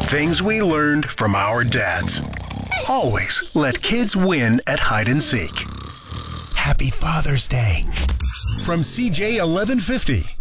Things we learned from our dads. Always let kids win at hide and seek. Happy Father's Day. From CJ 1150.